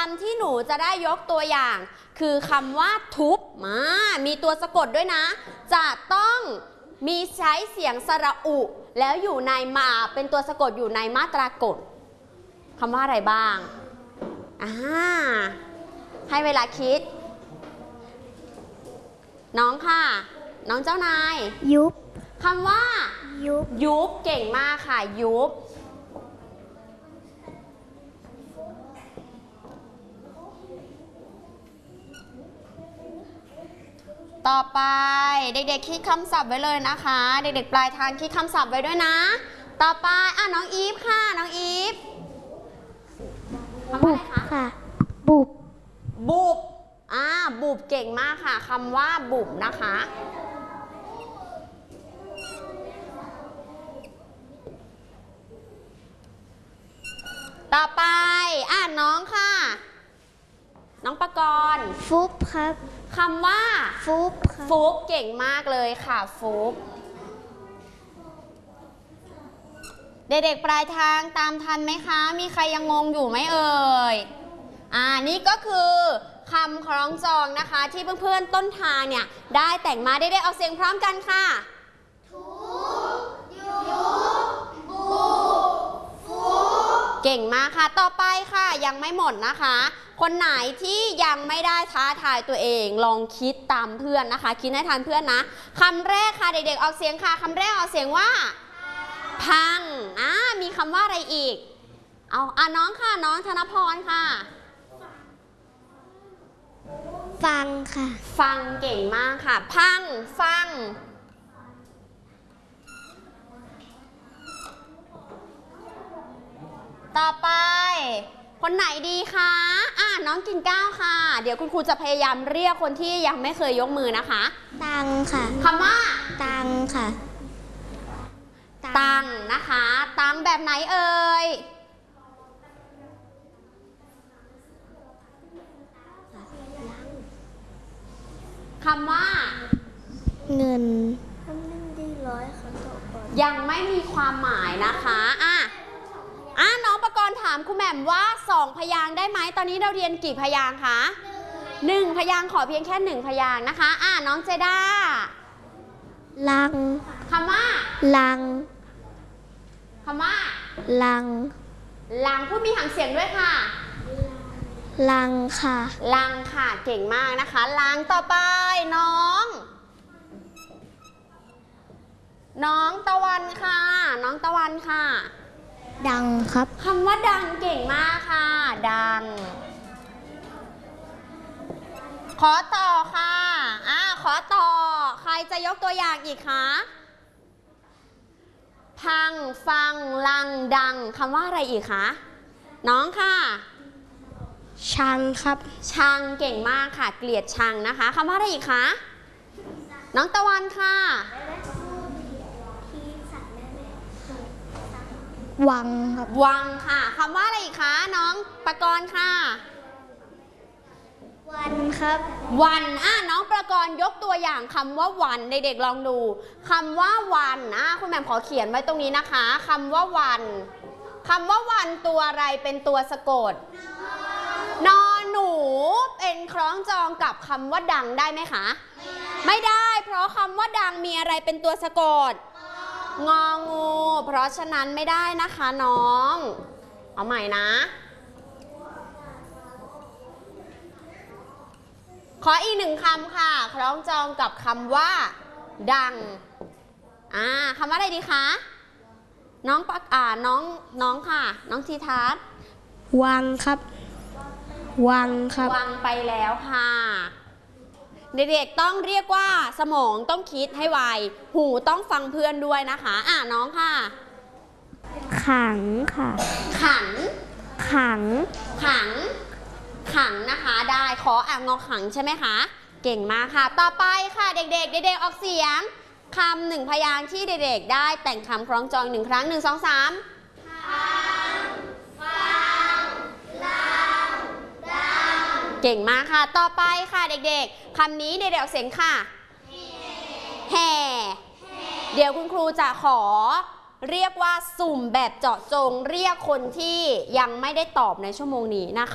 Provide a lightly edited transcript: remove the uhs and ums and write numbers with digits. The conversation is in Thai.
ำที่หนูจะได้ยกตัวอย่างคือคำว่าทุบมีตัวสะกดด้วยนะจะต้องมีใช้เสียงสระอุแล้วอยู่ในเป็นตัวสะกดอยู่ในมาตรากฎคำว่าอะไรบ้างให้เวลาคิดน้องค่ะน้องเจ้านายยุบคำว่ายุบเก่งมากค่ะยุบต่อไปเด็กๆคิดคำศัพท์ไว้เลยนะคะเด็กๆปลายทางคิดคำศัพท์ไว้ด้วยนะต่อไปน้องอีฟค่ะน้องอีฟคำว่าอะไรคะค่ะบุบบุบบุบเก่งมากค่ะคำว่าบุบนะคะต่อไปน้องค่ะน้องปกรณ์ฟุบครับคำว่าฟุบเก่งมากเลยค่ะฟุบเด็กๆปลายทางตามทันไหมคะมีใครยังงงอยู่ไหมเอ่ยนี่ก็คือคำคล้องจองนะคะที่เพื่อนๆต้นทางเนี่ยได้แต่งมาได้ออกเสียงพร้อมกันค่ะทุบยุบบุบฟุบเก่งมากค่ะต่อไปค่ะยังไม่หมดนะคะคนไหนที่ยังไม่ได้ท้าทายตัวเองลองคิดตามเพื่อนนะคะคิดให้ทันเพื่อนนะคำแรกค่ะเด็กๆออกเสียงค่ะคำแรกออกเสียงว่าพังมีคำว่าอะไรอีกน้องค่ะน้องธนพรค่ะฟังค่ะฟังเก่งมากค่ะพังฟังต่อไปคนไหนดีคะน้องกิ่งก้าวค่ะเดี๋ยวคุณครูจะพยายามเรียกคนที่ยังไม่เคยยกมือนะคะตังค่ะคำว่าตังค่ะตังนะคะตังแบบไหนเอ่ยคำว่าเงินยังไม่มีความหมายนะคะน้องประกรณ์ถามครูแหม่มว่า2พยางค์ได้ไหมตอนนี้เราเรียนกี่พยางค์คะ1พยางค์ขอเพียงแค่1พยางค์นะคะน้องเจด้าลังคำว่าลังคำว่าลังพูดมีหางเสียงด้วยค่ะลังค่ะลังค่ะเก่งมากนะคะลังต่อไปน้องตะวันค่ะน้องตะวันค่ะดังครับคำว่าดังเก่งมากค่ะดังขอต่อค่ะขอต่อใครจะยกตัวอย่างอีกคะพังฟังลังดังคำว่าอะไรอีกคะน้องค่ะชังครับชังเก่งมากค่ะเกลียดชังนะคะคำว่าอะไรอีกคะน้องตะวันค่ะวังครับวังค่ะคำว่าอะไรอีกคะน้องประกรณ์ค่ะวันครับวันน้องประกรณ์ยกตัวอย่างคำว่าวันเด็กๆลองดูคำว่าวันคุณแหม่มขอเขียนไว้ตรงนี้นะคะคำว่าวันตัวอะไรเป็นตัวสะกดนอหนูเป็นคล้องจองกับคำว่าดังได้ไหมคะไม่ได้เพราะคำว่าดังมีอะไรเป็นตัวสะกดงองูเพราะฉะนั้นไม่ได้นะคะน้องเอาใหม่นะขออีก1คำค่ะคล้องจองกับคำว่าดังคำว่าอะไรดีคะน้องน้องค่ะน้องทีทัศน์วังครับวังครับวังไปแล้วค่ะเด็กๆต้องเรียกว่าสมองต้องคิดให้ไวหูต้องฟังเพื่อนด้วยนะคะน้องค่ะขังค่ะขังนะคะได้ของอขังใช่ไหมคะเก่งมากค่ะต่อไปค่ะเด็กๆออกเสียงคำ1พยางค์ที่เด็กๆได้แต่งคำคล้องจอง1ครั้ง1 2 3ฟังลังดังเก่งมากค่ะต่อไปค่ะเด็กๆคำนี้เด็กๆออกเสียงค่ะแห่เดี๋ยวคุณครูจะขอเรียกว่าสุ่มแบบเจาะจงเรียกคนที่ยังไม่ได้ตอบในชั่วโมงนี้นะคะ